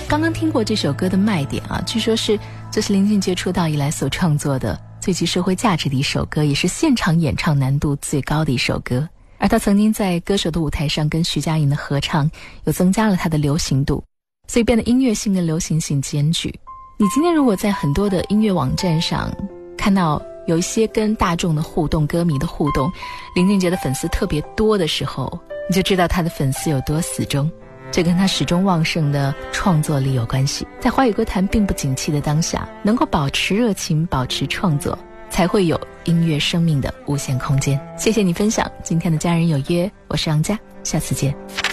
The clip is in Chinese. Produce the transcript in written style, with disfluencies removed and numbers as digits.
刚刚听过这首歌的卖点啊，据说这是林俊杰出道以来所创作的最具社会价值的一首歌，也是现场演唱难度最高的一首歌。而他曾经在歌手的舞台上跟徐佳莹的合唱，又增加了他的流行度，所以变得音乐性跟流行性兼具。你今天如果在很多的音乐网站上看到有一些跟大众的互动、歌迷的互动，林俊杰的粉丝特别多的时候，你就知道他的粉丝有多死忠。这跟他始终旺盛的创作力有关系。在华语歌坛并不景气的当下，能够保持热情、保持创作，才会有音乐生命的无限空间。谢谢你分享今天的家人有约，我是杨佳，下次见。